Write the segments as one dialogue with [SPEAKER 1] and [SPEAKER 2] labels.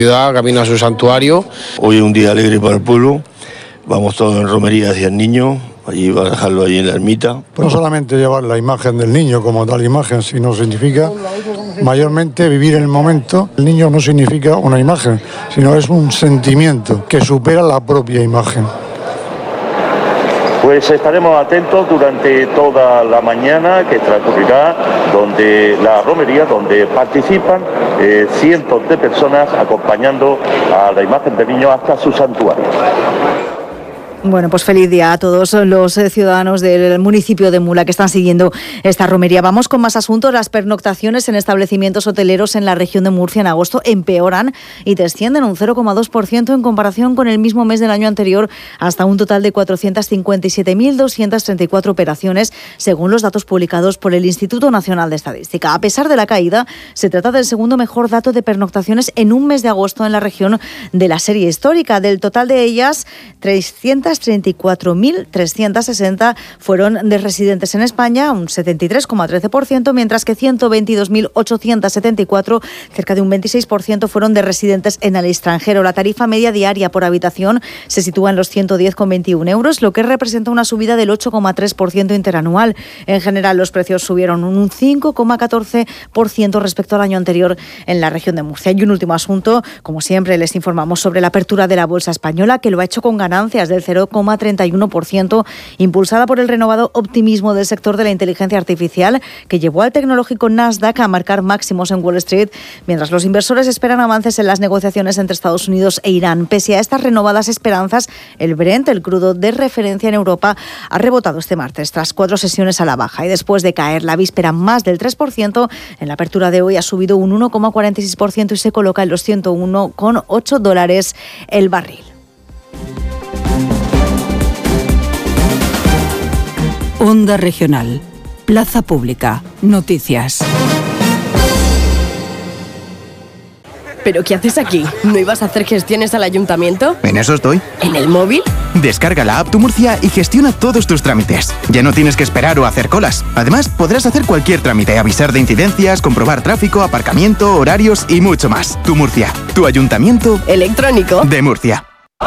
[SPEAKER 1] ciudad, camino a su santuario.
[SPEAKER 2] Hoy es un día alegre para el pueblo, vamos todos en romería hacia el niño, allí va a dejarlo allí en la ermita.
[SPEAKER 3] No solamente llevar la imagen del niño como tal imagen, sino significa mayormente vivir el momento. El niño no significa una imagen, sino es un sentimiento que supera la propia imagen.
[SPEAKER 4] Pues estaremos atentos durante toda la mañana que transcurrirá donde la romería, donde participan cientos de personas acompañando a la imagen del niño hasta su santuario.
[SPEAKER 5] Bueno, pues feliz día a todos los ciudadanos del municipio de Mula que están siguiendo esta romería. Vamos con más asuntos. Las pernoctaciones en establecimientos hoteleros en la región de Murcia en agosto empeoran y descienden un 0,2% en comparación con el mismo mes del año anterior, hasta un total de 457.234 operaciones, según los datos publicados por el Instituto Nacional de Estadística. A pesar de la caída, se trata del segundo mejor dato de pernoctaciones en un mes de agosto en la región de la serie histórica. Del total de ellas, 334.360 fueron de residentes en España, un 73,13%, mientras que 122.874, cerca de un 26%, fueron de residentes en el extranjero. La tarifa media diaria por habitación se sitúa en los 110,21 euros, lo que representa una subida del 8,3% interanual. En general, los precios subieron un 5,14% respecto al año anterior en la región de Murcia. Y un último asunto, como siempre, les informamos sobre la apertura de la bolsa española, que lo ha hecho con ganancias del 0,31%, impulsada por el renovado optimismo del sector de la inteligencia artificial, que llevó al tecnológico Nasdaq a marcar máximos en Wall Street, mientras los inversores esperan avances en las negociaciones entre Estados Unidos e Irán. Pese a estas renovadas esperanzas, el Brent, el crudo de referencia en Europa, ha rebotado este martes tras 4 sesiones a la baja y después de caer la víspera más del 3%, en la apertura de hoy ha subido un 1,46% y se coloca en los $101,8 el barril.
[SPEAKER 6] Onda Regional, Plaza Pública, Noticias.
[SPEAKER 7] ¿Pero qué haces aquí? ¿No ibas a hacer gestiones al ayuntamiento?
[SPEAKER 8] En eso estoy.
[SPEAKER 7] ¿En el móvil?
[SPEAKER 8] Descarga la app Tu Murcia y gestiona todos tus trámites. Ya no tienes que esperar o hacer colas. Además, podrás hacer cualquier trámite, avisar de incidencias, comprobar tráfico, aparcamiento, horarios y mucho más. Tu Murcia, tu ayuntamiento
[SPEAKER 7] electrónico
[SPEAKER 8] de Murcia.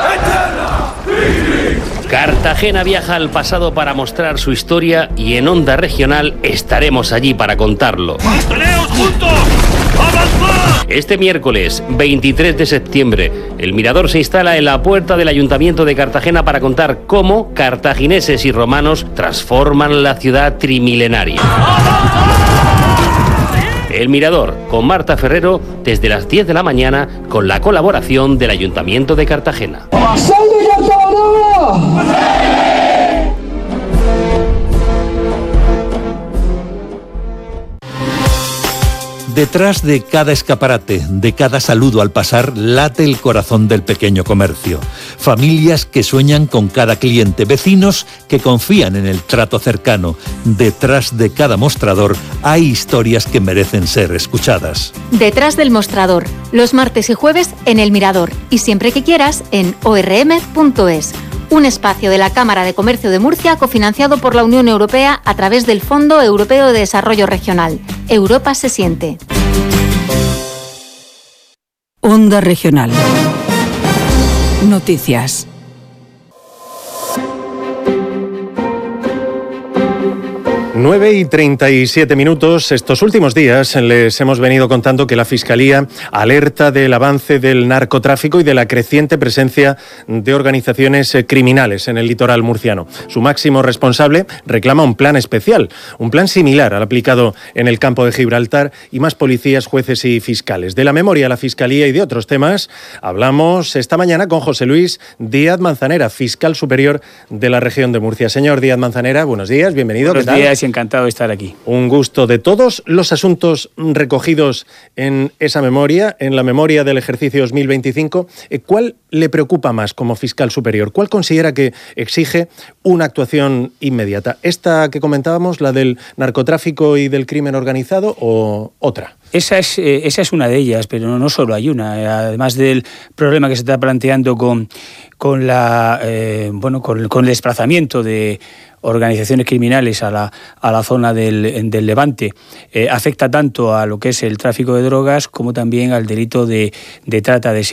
[SPEAKER 9] Cartagena viaja al pasado para mostrar su historia y en Onda Regional estaremos allí para contarlo.
[SPEAKER 10] ¡Manteneos juntos! ¡Avanzad!
[SPEAKER 9] Este miércoles 23 de septiembre, el Mirador se instala en la puerta del Ayuntamiento de Cartagena para contar cómo cartagineses y romanos transforman la ciudad trimilenaria. El Mirador, con Marta Ferrero, desde las 10 de la mañana, con la colaboración del Ayuntamiento de Cartagena.
[SPEAKER 11] Detrás de cada escaparate, de cada saludo al pasar, late el corazón del pequeño comercio. Familias que sueñan con cada cliente, vecinos que confían en el trato cercano. Detrás de cada mostrador hay historias que merecen ser escuchadas.
[SPEAKER 12] Detrás del mostrador, los martes y jueves en El Mirador y siempre que quieras en orm.es. Un espacio de la Cámara de Comercio de Murcia cofinanciado por la Unión Europea a través del Fondo Europeo de Desarrollo Regional. Europa se siente.
[SPEAKER 6] Onda Regional. Noticias.
[SPEAKER 13] 9:37. Estos últimos días les hemos venido contando que la Fiscalía alerta del avance del narcotráfico y de la creciente presencia de organizaciones criminales en el litoral murciano. Su máximo responsable reclama un plan especial, un plan similar al aplicado en el campo de Gibraltar y más policías, jueces y fiscales. De la memoria a la Fiscalía y de otros temas hablamos esta mañana con José Luis Díaz Manzanera, fiscal superior de la región de Murcia. Señor Díaz Manzanera, buenos días, bienvenido.
[SPEAKER 14] Buenos días. Encantado de estar aquí.
[SPEAKER 13] Un gusto. De todos los asuntos recogidos en esa memoria, en la memoria del ejercicio 2025, ¿cuál le preocupa más como fiscal superior? ¿Cuál considera que exige una actuación inmediata? ¿Esta que comentábamos, la del narcotráfico y del crimen organizado, o otra?
[SPEAKER 14] Esa es una de ellas, pero no solo hay una. Además del problema que se está planteando con el desplazamiento de organizaciones criminales a la zona del Levante, afecta tanto a lo que es el tráfico de drogas como también al delito de trata de